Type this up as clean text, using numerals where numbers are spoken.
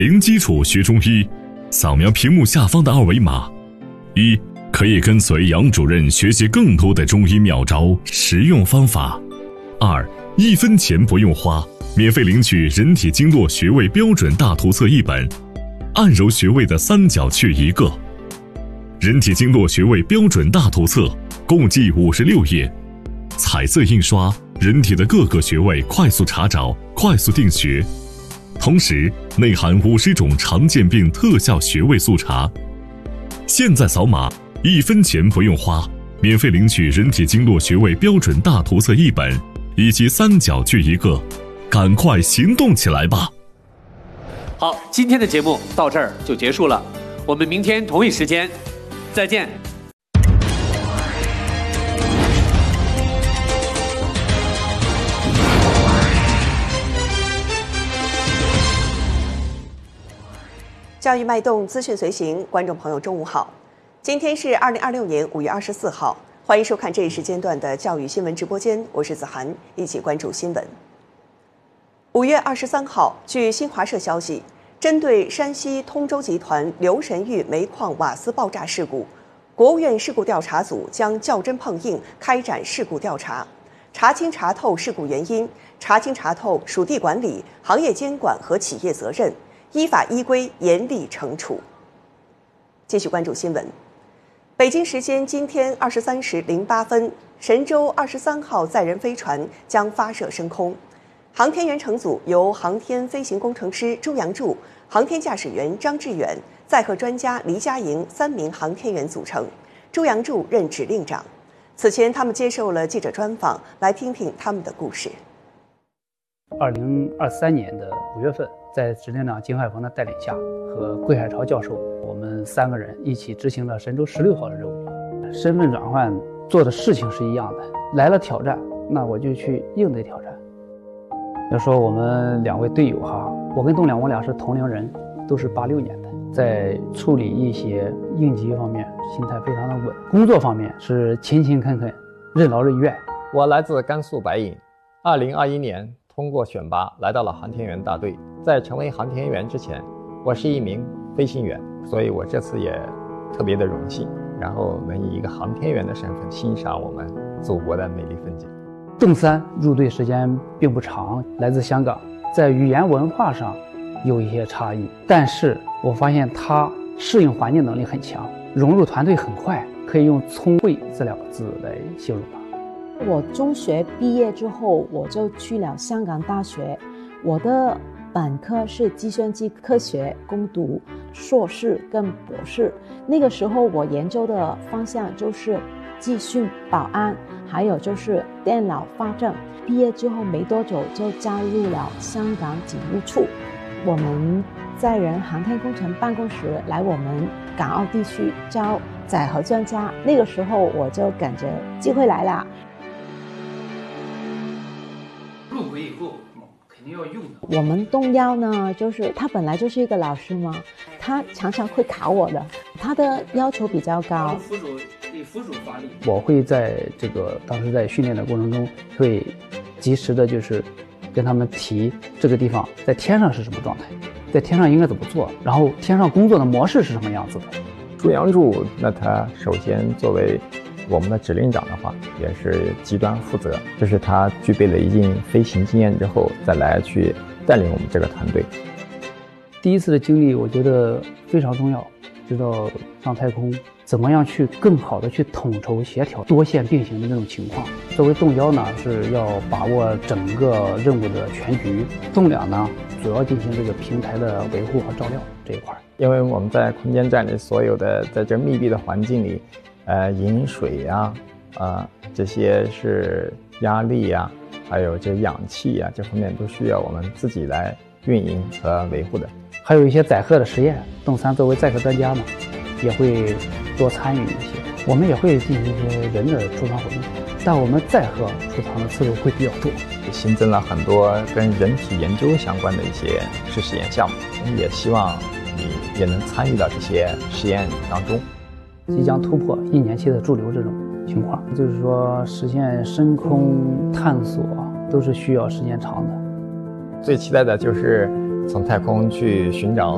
零基础学中医，扫描屏幕下方的二维码。一、可以跟随杨主任学习更多的中医妙招、实用方法。二、1分钱不用花，免费领取人体经络穴位标准大图册1本，按揉穴位的3角穴1个。人体经络穴位标准大图册共计56页，彩色印刷，人体的各个穴位快速查找、快速定穴，同时内含50种常见病特效穴位速查。现在扫码，1分钱不用花，免费领取人体经络穴位标准大图册1本，以及3角穴1个，赶快行动起来吧！ 好，今天的节目到这儿就结束了，我们明天同一时间再见。 教育脉动，资讯随行，观众朋友中午好，今天是2026年5月24号，欢迎收看这一时间段的教育新闻直播间，我是子涵，一起关注新闻。5月23号，据新华社消息，针对山西通州集团刘神峪煤矿瓦斯爆炸事故，国务院事故调查组将较真碰硬开展事故调查，查清查透事故原因，查清查透属地管理、行业监管和企业责任，依法依规严厉惩处。继续关注新闻。北京时间今天23时08分，神舟23号载人飞船将发射升空。航天员乘组由航天飞行工程师朱杨柱、航天驾驶员张志远、载荷专家黎佳莹3名航天员组成。朱杨柱任指令长。此前，他们接受了记者专访，来听听他们的故事。 2023年的5月份，在指令长金海峰的带领下，和桂海潮教授，我们3个人一起执行了神舟16号的任务。身份转换做的事情是一样的，来了挑战，那我就去应对挑战。要说我们2位队友哈，我跟栋梁我俩是同龄人，都是86年的，在处理一些应急方面心态非常的稳，工作方面是勤勤恳恳、任劳任怨。 我来自甘肃白银，2021年通过选拔来到了航天员大队。在成为航天员之前，我是一名飞行员，所以我这次也特别的荣幸，然后能以一个航天员的身份欣赏我们祖国的美丽风景。 邓三入队时间并不长，来自香港，在语言文化上有一些差异，但是我发现他适应环境能力很强，融入团队很快，可以用聪慧这2个字来形容他。 我中学毕业之后，我就去了香港大学，我的本科是计算机科学，攻读硕士跟博士。那个时候我研究的方向就是技术保安，还有就是电脑发证。毕业之后没多久就加入了香港警务处，我们载人航天工程办公室来我们港澳地区招载荷专家。那个时候我就感觉机会来了。 入围以后肯定要用的。 我们东幺呢，就是他本来就是一个老师嘛，他常常会考我的，他的要求比较高。 辅助发力。 我会在当时在训练的过程中，会及时的就是跟他们提这个地方在天上是什么状态，在天上应该怎么做，然后天上工作的模式是什么样子的。 朱杨柱，那他首先作为我们的指令长的话，也是极端负责，这是他具备了一定飞行经验之后，再来去带领我们这个团队。 第一次的经历，我觉得非常重要，知道上太空怎么样去更好的去统筹协调多线并行的这种情况。作为栋幺呢，是要把握整个任务的全局；栋两呢，主要进行这个平台的维护和照料这一块。 因为我们在空间站里所有的在这密闭的环境里，饮水呀，这些是压力呀，还有这氧气呀，这方面都需要我们自己来运营和维护的。 还有一些载荷的实验，邓三作为载荷专家呢，也会多参与一些。我们也会进行一些人的出舱活动，但我们载荷出舱的次数会比较多。 新增了很多跟人体研究相关的一些实验项目，我们也希望你也能参与到这些实验当中。 即将突破1年期的驻留这种情况，就是说实现深空探索都是需要时间长的。 最期待的就是从太空去寻找